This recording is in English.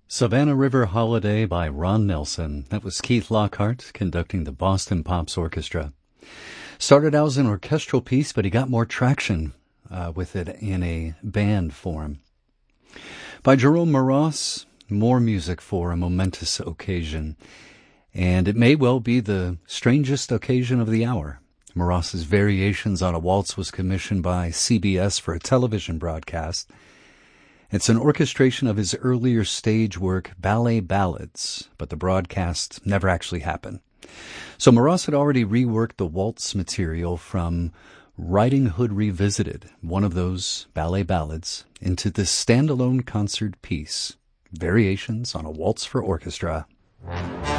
Savannah River Holiday by Ron Nelson. That was Keith Lockhart conducting the Boston Pops Orchestra. Started out as an orchestral piece, but he got more traction with it in a band form. By Jerome Moross, more music for a momentous occasion. And it may well be the strangest occasion of the hour. Moross's Variations on a Waltz was commissioned by CBS for a television broadcast. It's an orchestration of his earlier stage work, Ballet Ballads, but the broadcast never actually happened. So Moross had already reworked the waltz material from Riding Hood Revisited, one of those ballet ballads, into this standalone concert piece, Variations on a Waltz for Orchestra.